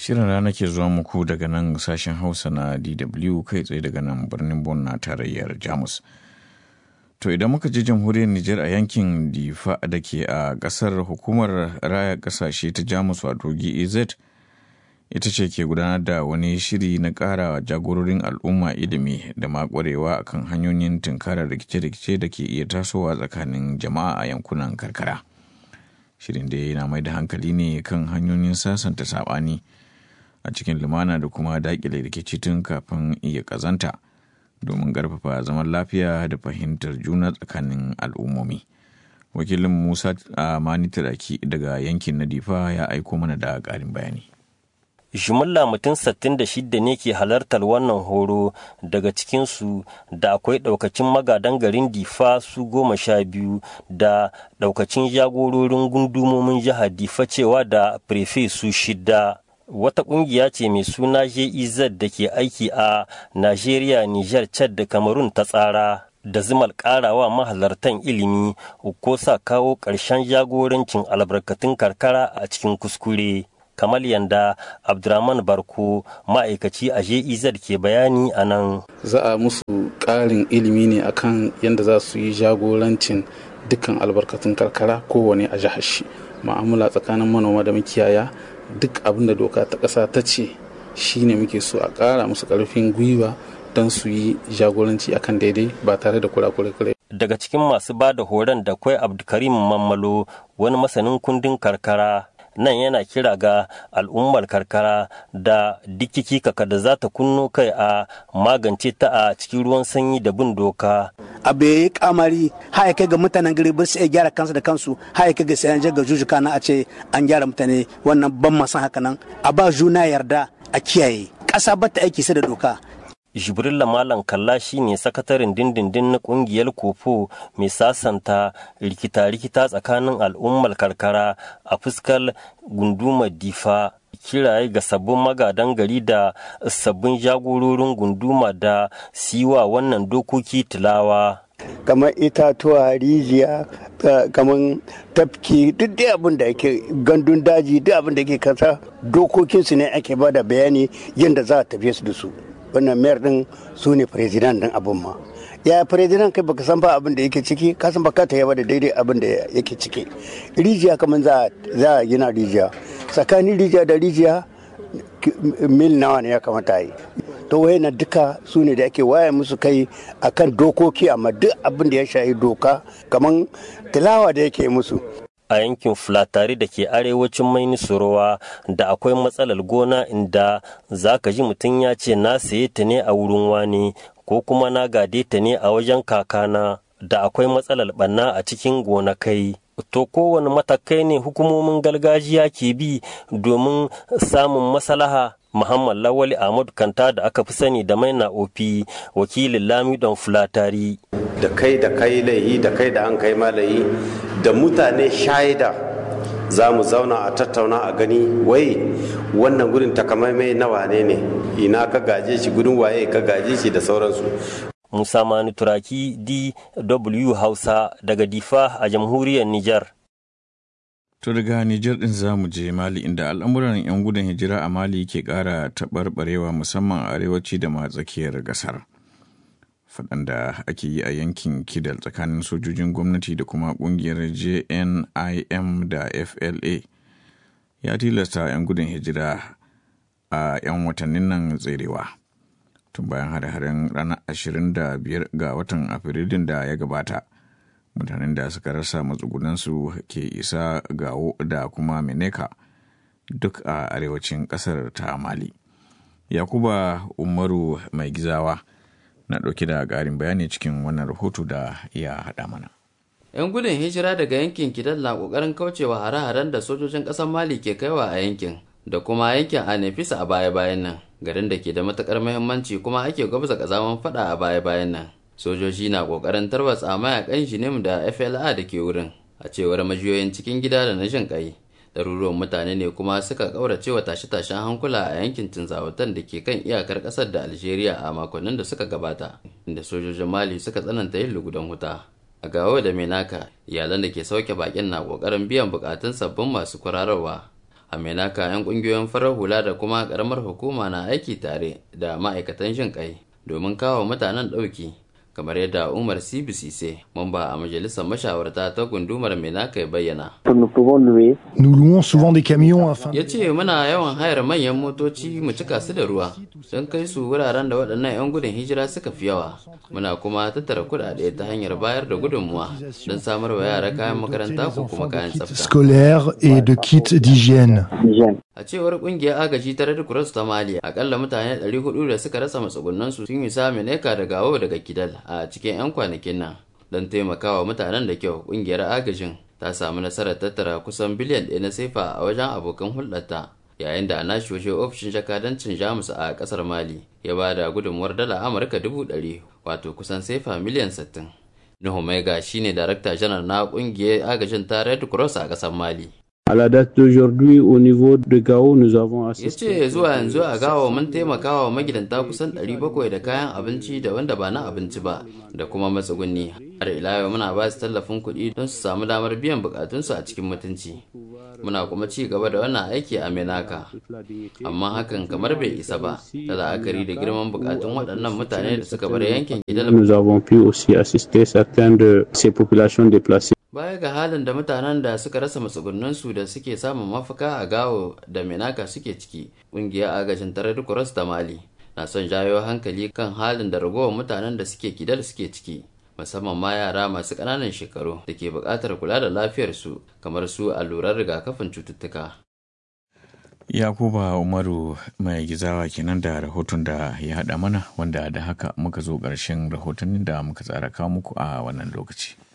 Shirin rana ke zuwa muku daga nan sashen Hausa na DW kai tsaye daga nan birnin Bonn na tarayyar Jamus. To idan muka je jamhuriyar Nijar a yankin Difa da ke a ƙasar, hukumar raya ƙasashe ta Jamus wato GEZ ita ce ke gudanar da wani shiri na ƙara jagororin al'umma ilimi da ma ƙwarewa akan hanyoyin tunkarar rikice-rikice da ke iya tasowa tsakanin jama'a a yankunan karkara. Shirin da yana mai da hankali ne kan hanyoyin sasanta saɓani a cikin lumana da kuma daƙile rikici tun kafin iya ƙazanta domin ƙarfafa zaman lafiya da fahimtar juna tsakanin al'ummomi. Wakilin Musa Mani Taraki daga yankin na Difa ya aiko mana da ƙarin bayani. Jumla mutum 66 ne ke halartar wannan horo, daga cikinsu da akwai ɗaukacin magadan garin Difa su 12 da ɗaukacin jagororin gundumomin jihar Difa cewa da prefe su 6. Wata ƙungiya ce mai suna GEZ da ke aiki a Najeriya, Nijar, Chad da Cameroon ta tsara da zimal ƙarawa mahalartan ilimi ko sa kawo ƙarshen jagorancin albarkatun karkara a cikin kuskure. Kamar yanda Abdurrahman Barko, ma'aikaci a GEZ, ke bayani a nan. Za a musu ƙarin ilimi ne akan yadda za su yi jagorancin dukkan albarkatun karkara kowane a jihar shi. Ma'amala tsakanin manoma da makiyaya, duk abin da doka ta ƙasa ta ce shi ne muke so a ƙara musu ƙarfin gwiwa don su yi jagoranci akan daidai ba tare da kurakurai. Daga cikin masu ba da horon da kwai Abdulkarim Mammalo, wani masanin kundin karkara. Nan yana kira ga al'ummar karkara da dikiki kaka da za ta kunno kai a magance ta a cikin ruwan sanyi da bin doka. Abu ya yi kamari haya kai ga mutanen gari ba su iya gyara kansu da kansu, haya kai ga sayan jaga jujuka na a ce an gyara mutane, wannan ban masan haka nan. A ba juna yarda a kiyaye, ƙasa ba ta aiki sai da doka. Jibrilla Malam Kalla shi ne sakataren dindindin na kungiyar Kofo mai sasanta rikita-rikita tsakanin al'ummar karkara a fuskar gundumar Difa. Kiraye ga sabbin magadan gari da sabbin jagororin gunduma da siwa wannan dokoki tilawa. Kamar itatuwa, rijiya, kamar tafki, duk da abin da yake gandun daji, duk abin da yake kasa dokokinsu ne ake bada bayani yadda za a tafiye su da su. Wannan mayar din su ne firizinan din abin ma. Ya firizinan kai baka san ba abin da yake ciki, ka san baka ta yaba da daidai abin da yake ciki. Rijiya kamar za a gina rijiya, tsakanin rijiya da rijiya mil nawa ne ya kamata yi. To wayan duka su ne da ake waye musu kai akan dokoki, amma duk abin da ya shahi doka kamar tilawa da yake musu. A yankin Fulatari da ke arewacin Mainisurowa da akwai matsalar gona inda za ka ji mutum ya ce na saye ta ne a wurin wani ko kuma na gade ta ne a wajen kakana, da akwai matsalar ɓanna a cikin gonakai. To kowane matakai ne hukumomin gargajiya ke bi domin samun maslaha. Muhammad Lawali Ahmadu Kanta da aka fi sani da Maina Ofi, wakilin Lamidon Fulatari. Da kai laihi, da kai da an kai malayi, da mutane shaida za mu zauna a tattauna a gani wai wannan gurin takamaimai na wane ne, ina ka gaje shi, gudun waye ka gaje shi da sauransu. Musa Mani Turaki, DW Hausa daga Difa a jamhuriyar Nijar. To daga Nijar ɗin za mu je Mali inda al'amuran 'yan gudun hijira a Mali ke ƙara taɓarɓarewa musamman a arewaci da ma tsakiyar ƙasar. Faɗan da ake yi a yankin Kidal tsakanin sojojin gwamnati da kuma ƙungiyar JNIM da FLA ya tilasta 'yan gudun hijira a 'yan watannin nan tserewa. Tun bayan hare-haren ranar 25 ga watan Afrilun da ya gabata. Mutanen da suka rasa matsugunansu ke isa Gawo da kuma Meneka duk a arewacin ƙasar ta Mali. Yakuba Umaru Mai Gizawa na ɗauke da ƙarin bayani cikin wannan rahoto da ya haɗa mana. 'Yan gudun hijira daga yankin Kidal na ƙoƙarin kaucewa hare-haren da sojojin ƙasar Mali ke kaiwa a yankin da kuma yankin Anefisa a baya-bayan nan, garin da ke da matuƙar muhimmanci kuma ake gwabza ƙazaman faɗa a baya-bayan nan. Sojoji na kokarin tarwatsa mayakan Jinim da FLA da ke wurin, a cewar majiyoyin cikin gida da na jin kai. Ɗaruruwan mutane ne kuma suka kaurace wa tashe-tashen hankula a yankin Tinzawatan da ke kan iyakar ƙasar da Algeria a makonnin da suka gabata, inda sojojin Mali suka tsananta yin lugudan wuta. A Gawo da Menaka, iyalan da ke sauke bakin na kokarin biyan bukatun sabbin masu kwararwa. a menaka 'yan kungiyoyin farar hula da kuma karamar hukuma na aiki tare da ma'aikatan jin kai domin kawo mutanen ɗauki, kamar yadda Umar Sibisise, mamba a majalisar mashawarta ta gundumar menaka ya bayyana. Nous louons souvent des camions afin. Ya ce muna yawan hayar manyan motoci mu cika su da ruwa don kai su wuraren da waɗannan 'yan gudun hijira suka fi yawa. Muna kuma tattara kuɗaɗe ta hanyar bayar da gudunmuwa don samar wa yara kayan makaranta ko kuma kayan tsafta. Scolaire et de kits d'hygiène. A cewar kungiyar agaji ta Red Cross ta Mali, akalla mutane 400 da suka rasa matsugunansu sun yi samun eka da gawo daga Kidal a cikin 'yan kwanakin nan. Don taimakawa mutanen da kyau, kungiyar agajin ta samu nasarar tattara kusan biliyan 1 na sefa a wajen abokan hulɗarta, yayin da na shoshe ofishin jakadancin Jamus a ƙasar Mali ya ba da gudunmuwar dala Amurka 100,000, wato kusan sefa miliyan 60. Nuhu Maiga shine darakta janar na kungiyar agajin ta Red Cross a ƙasar Mali. À la date d'aujourd'hui, au niveau de Gao, nous avons assisté. Ya ce zuwa yanzu a Gao mun taimakawa magidanta kusan 700 da kayan abinci da wanda ba na abinci ba da kuma matsuguni. Har ila yau muna ba su tallafin kuɗi don su samu damar biyan bukatunsu a cikin mutunci. Muna kuma ci gaba da wannan aiki a Menaka. Amma hakan kamar bai isa ba, ta la'akari da girman bukatun waɗannan mutane da suka bar yankin Kidal. Nous avons pu aussi assister certaines de ces populations déplacées. Baya ga halin da mutanen da suka rasa matsugunansu da suke samun mafaka a Gao da Menaka suke ciki, ƙungiyar agajin ta Red Cross ta Mali na son jawo hankali kan halin da ragowar mutanen da suke Kidal suke ciki, musamman ma yara masu ƙananan shekaru da ke buƙatar kula da lafiyarsu kamar su allurar rigakafin cututtuka. Yakuba Umaru mai gizawa kenan da rahoton da ya haɗa mana, wanda da haka muka zo ƙarshen rahotannin da muka tsara kawo muku a wannan lokaci.